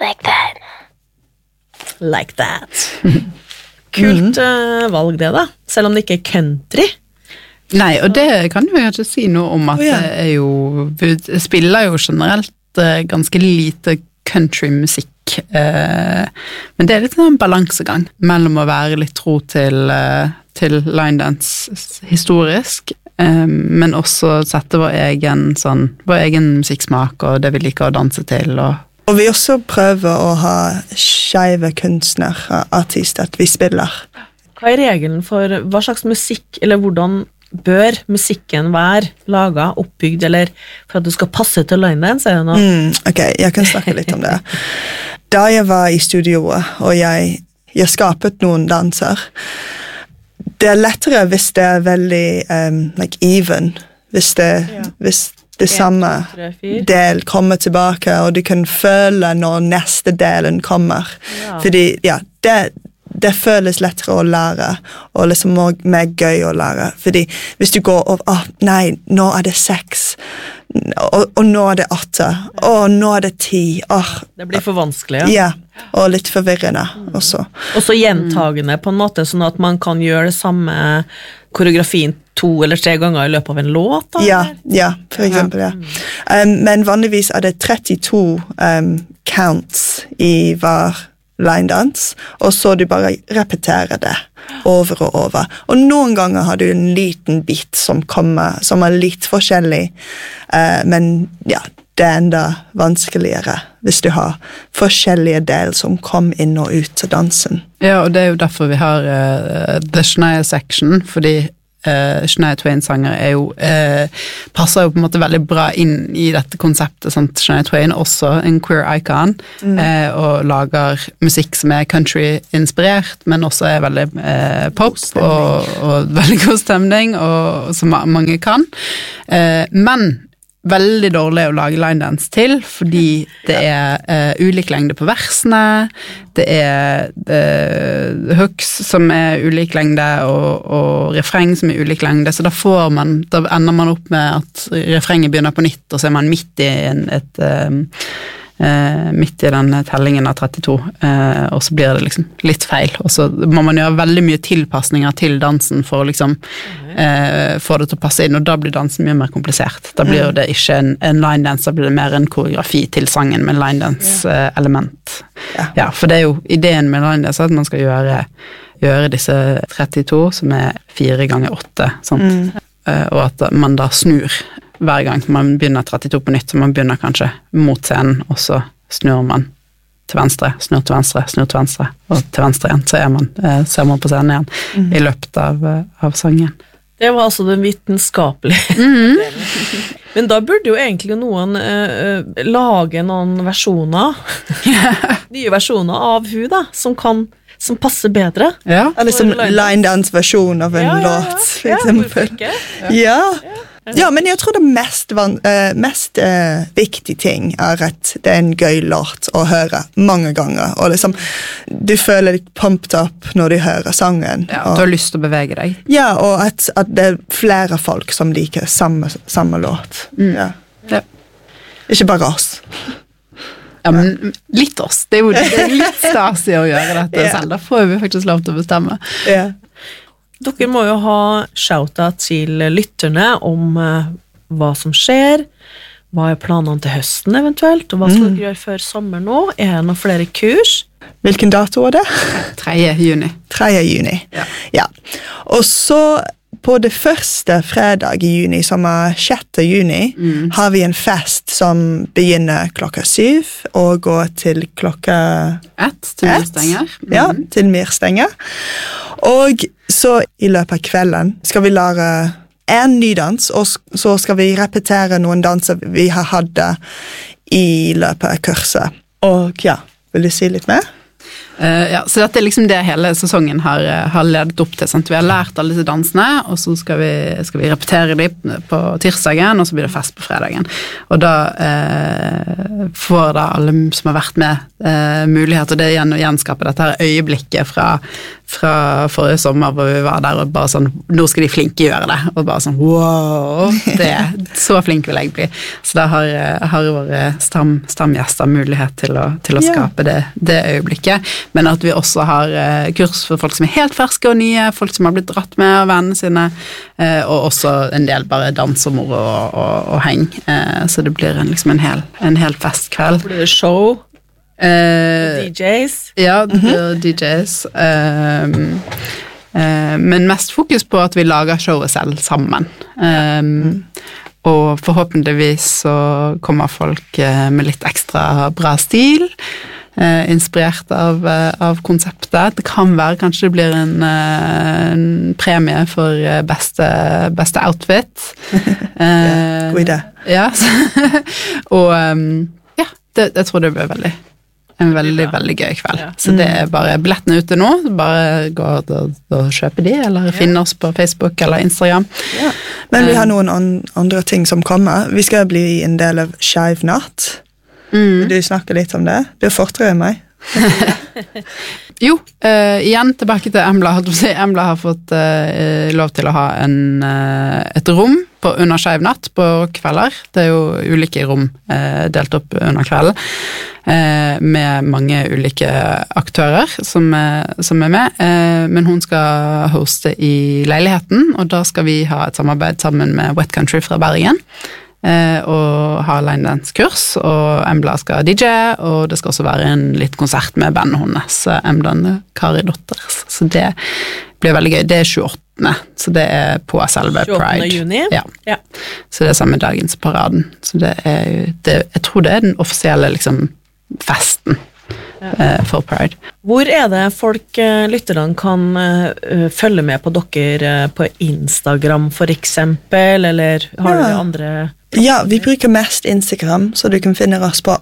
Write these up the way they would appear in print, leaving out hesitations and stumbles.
Like that. Like that. Kult valg det da, selv om det ikke country. Nei, og det kan jo ikke si noe om at det jo, vi spiller jo generelt ganske lite countrymusikk, men det litt en balansegang mellom å være litt tro til line dance historisk, men også sette vår egen musikksmak og det vi liker å danse til. Og vi også prøver å ha skeive kunstnerartister at vi spiller. Hva regelen for hva slags musikk, eller hvordan bør musikken være laget, oppbygd, eller for at du skal passe til line dance, det noe? Ok, jeg kan snakke litt om det. Da jeg var i studioet, og jeg skapet noen danser, det lettere hvis det veldig like even, hvis det samme del kommer tilbake, og du kan føle når neste delen kommer. Fordi, det føles lettere å lære, og liksom mer gøy å lære. Fordi hvis du går over, nei, nå det 6, og nå det 8, og nå det 10. Det blir for vanskelig, ja. Og litt forvirrende også. Og så gjentagende på en måte, sånn at man kan gjøre det samme koreografien 2 eller 3 ganger i løpet av en låt? Da, ja, for eksempel, men vanligvis det 32 counts i hver line dance, og så du bare repeterer det over og over. Og noen ganger har du en liten bit som kommer, som litt forskjellig, men det enda vanskeligere hvis du har forskjellige del som kom inn og ut av dansen. Ja, og det jo derfor vi har The Shania Section, fordi Shania Twain-sanger jo passer jo på en måte veldig bra inn i dette konseptet, sant? Shania Twain også en queer icon, og lager musikk som country-inspirert, men også veldig pop og veldig god stemning, og som mange kan. Men veldig dårlig å lage line dance til, fordi det ulik lengde på versene, det hooks som ulik lengde, og refreng som ulik lengde, så da ender man opp med at refrenget begynner på nytt, og så man midt i midt i den tellingen av 32, og så blir det liksom litt feil, og så må man gjøre veldig mye tilpassninger til dansen for å liksom få det til å passe inn, og da blir dansen mye mer komplisert. Da blir det ikke en line dance, da blir det mer en koreografi til sangen med line dance element. Ja, for det jo ideen med line dance at man skal gjøre disse 32 som 4 ganger 8, sant? Og at man da snur hver gang man begynner 32 på nytt, så man begynner kanskje mot scenen, og så snur man til venstre, snur til venstre, snur til venstre, og til venstre igjen, så ser man på scenen igjen i løpet av sangen. Det var altså den vitenskapelige. Men da burde jo egentlig noen lage noen versjoner, nye versjoner av hun da, som passer bedre. Ja. Eller som line dance versjon av en låt, for eksempel. Ja, men jeg tror det mest viktige ting at det en gøy låt å høre mange ganger, og liksom, du føler litt pumped up når du hører sangen. Ja, du har lyst til å bevege deg. Ja, og at det flere folk som liker samme låt. Ja. Ikke bare oss. Ja, men litt oss. Det jo litt stasig å gjøre dette selv. Da får vi faktisk lov til å bestemme. Ja. Dere må jo ha shouta til lytterne om hva som skjer, hva planene til høsten eventuelt, og hva skal dere gjøre før sommer nå? Det noen flere kurs? Hvilken dato det? 3. juni. 3. juni, ja. Og så på det første fredag i juni, som 6. juni, har vi en fest som begynner 7:00 og går til 1 til Myrstenger. Ja, til Myrstenger. Og så i løpet av kvelden skal vi lære en ny dans, og så skal vi repetere noen danser vi har hatt i løpet av kurset. Og vil du si litt mer? Ja, så dette liksom det hele sesongen har ledet opp til, sant? Vi har lært alle disse dansene, og så skal vi repetere dem på tirsdagen, og så blir det fest på fredagen. Og da får da alle som har vært med mulighet, og det igjen å gjenskape dette her øyeblikket fra fra forrige sommer, hvor vi var der og bare sånn, nå skal de flinke gjøre det, og bare sånn, wow, så flink vil jeg bli. Så da har våre stamgjester mulighet til å skape det øyeblikket, men at vi også har kurs for folk som er helt ferske og nye, folk som har blitt dratt med av vennene sine, og også en del bare dans og moro og heng, så det blir liksom en hel festkveld. Blir det show? DJs? Ja, DJs. Men mest fokus på at vi lager showet selv sammen. Og forhåpentligvis så kommer folk med litt ekstra bra stil, inspirert av konseptet. Det kan være kanskje det blir en premie for beste outfit. God idé. Ja, og jeg tror det blir en veldig gøy kveld. Så det bare billettene ute nå, bare gå og kjøpe de, eller finne oss på Facebook eller Instagram. Ja. Men vi har noen andre ting som kommer. Vi skal bli en del av Skeiv Natt. Vil du snakke litt om det? Du er fortere enn meg. Jo, igjen tilbake til Embla. Embla har fått lov til å ha et rom under Skeiv Natt på kvelder. Det er jo ulike rom delt opp under kvelden, med mange ulike aktører som er med, men hun skal hoste i leiligheten, og da skal vi ha et samarbeid sammen med Wet Country fra Bergen, og ha line-dance-kurs, og Embla skal DJ, og det skal også være en litt konsert med bandet hennes, Embla Kari Dotters, så det blir veldig gøy. Det er 28. Så det er på selve Pride. 28. juni? Ja. Så det er samme dagens paraden. Så det er jo, jeg tror det er den offisielle liksom festen for Pride. Hvor er det folk, lytterne, kan følge med på dere på Instagram for eksempel, eller har dere andre? Ja, vi bruker mest Instagram, så du kan finne oss på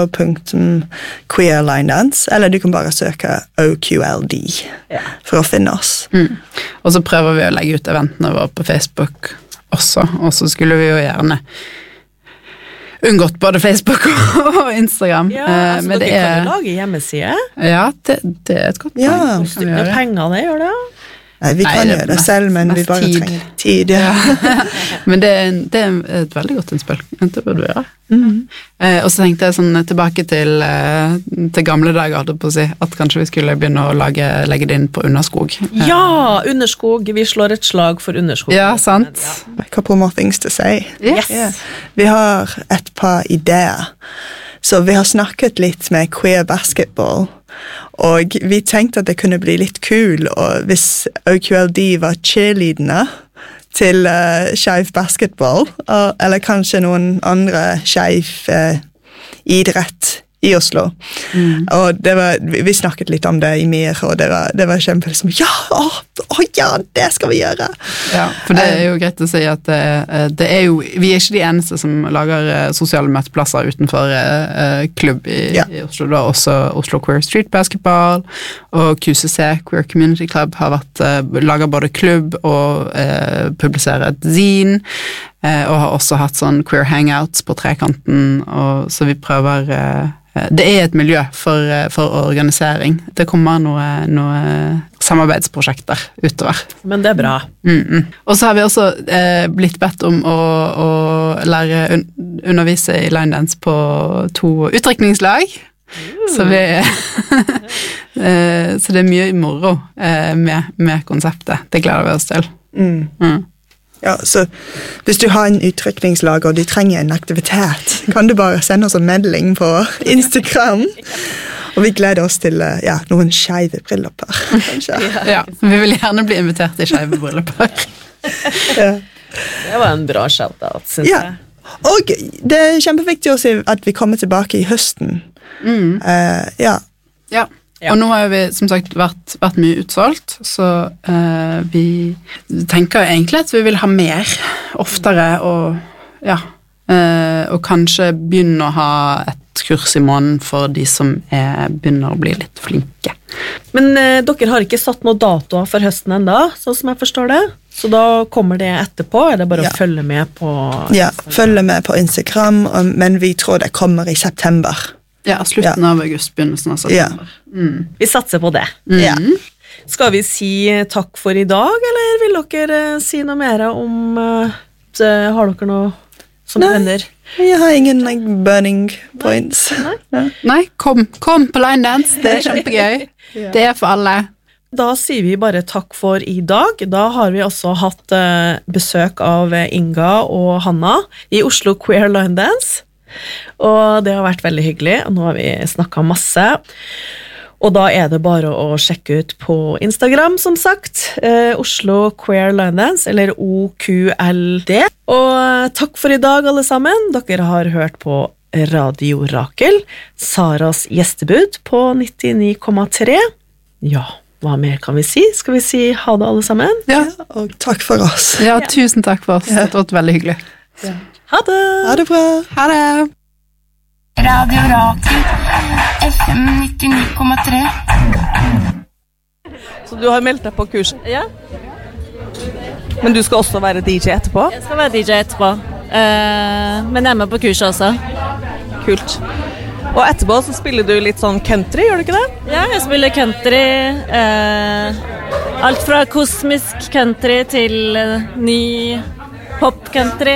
oslo.queerlinedance, eller du kan bare søke OQLD for å finne oss. Og så prøver vi å legge ut eventene våre på Facebook også, og så skulle vi jo gjerne unngått både Facebook og Instagram. Ja, altså men dere kan jo lage hjemmeside. Ja, det er et godt poeng. Ja. Koster ikke noe penger det, gjør det? Nei, vi kan gjøre det selv, men vi bare trenger tid. Ja. Men det er et veldig godt innspill. Det burde du gjøre. Og så tenkte jeg sånn tilbake til gamle dager, hadde jeg på å si, at kanskje vi skulle begynne å legge det inn på Underskog. Ja, Underskog. Vi slår et slag for Underskog. Ja, sant. A couple more things to say. Yes. Yeah. Vi har et par ideer. Så vi har snakket litt med Queer Basketball, og vi tenkte at det kunne bli litt kul og hvis OQLD var cheerleaderne til Skeiv Basketball, eller kanskje noen andre skeiv idrett i Oslo. Og vi snakket litt om det i Mir, og det var kjempe liksom, ja, det skal vi gjøre. Ja, for det er jo greit å si at det er jo, vi er ikke de eneste som lager sosiale møteplasser utenfor klubb i Oslo. Da også Oslo Queer Street Basketball og QCC, Queer Community Club, har lager både klubb og publiserer et zine, og har også hatt sånn queer hangouts på trekanten, og så vi prøver det er et miljø for organisering. Det kommer noen samarbeidsprosjekter utover. Men det er bra. Og så har vi også blitt bedt om å lære undervise i line dance på 2 utdrikningslag. Så så det er mye moro med konseptet. Det gleder vi oss til. Ja, så hvis du har en utrykningslag og du trenger en aktivitet, kan du bare sende oss en melding på Instagram. Og vi gleder oss til noen skeive brylluper, kanskje. Ja, vi vil gjerne bli invitert til skeive brylluper. Det var en bra shout-out, synes jeg. Og det er kjempeviktig å si at vi kommer tilbake i høsten. Ja. Og nå har vi som sagt vært mye utsolgt, så vi tenker egentlig at vi vil ha mer, oftere, og kanskje begynne å ha et kurs i måneden for de som begynner å bli litt flinke. Men dere har ikke satt noen datoer for høsten enda, sånn som jeg forstår det? Så da kommer det etterpå, er det bare å følge med på... Ja, følge med på Instagram, men vi tror det kommer i september. Ja, slutten av august, begynnelsen av september. Vi satser på det. Skal vi si takk for I dag, eller vil dere si noe mer om har dere noe som hender? Jeg har ingen burning points. Nei, kom på line dance, det kjempegøy. Det for alle. Da sier vi bare takk for I dag. Da har vi også hatt besøk av Inga og Hanna I Oslo Queer Line Dance. Og det har vært veldig hyggelig. Nå har vi snakket masse. Og da det bare å sjekke ut på Instagram, som sagt. Oslo Queer Line Dance, eller OQLD. Og takk for I dag, alle sammen. Dere har hørt på Radio Rakel, Saras gjestebud på 99,3. Ja, hva mer kan vi si? Skal vi si ha det alle sammen? Ja, og takk for oss. Ja, tusen takk for oss. Det har vært veldig hyggelig. Ja. Ha det! Ha det bra! Ha det! Radio Rakel, FM 99,3. Så du har meldt deg på kurset? Ja, Men du skal også være DJ etterpå? jeg skal være DJ etterpå. Men jeg med på kurset også. Kult. Og etterpå så spiller du litt sånn country, gjør du ikke det? Ja, jeg spiller country. Alt fra kosmisk country til ny pop-country.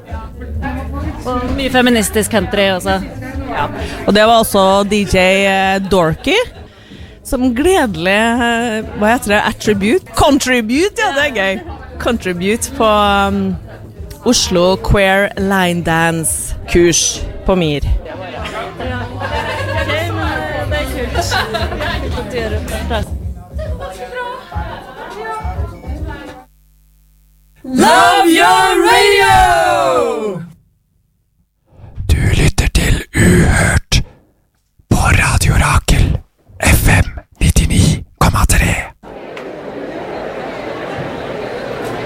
Og mye feministisk country også. Ja. Og det var også DJ Dorky, som gledelig, hva heter det, attribute? Contribute, ja, det gøy. Contribute på Oslo Queer Line Dance kurs på MIR. Love your